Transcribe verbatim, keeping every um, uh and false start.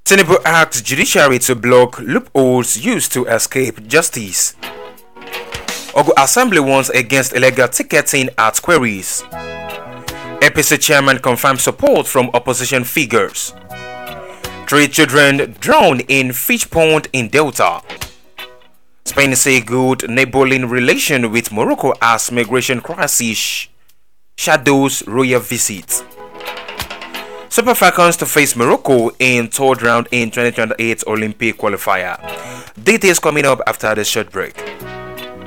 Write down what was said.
Tinubu asks judiciary to block loopholes used to escape justice. Ogo Assembly warns against illegal ticketing at queries. A P C chairman confirms support from opposition figures. Three children drowned in fish pond in Delta. Spain say good neighboring relation with Morocco as migration crisis shadows royal visit. Super Falcons to face Morocco in third round in twenty twenty-eight Olympic qualifier. Details coming up after the short break.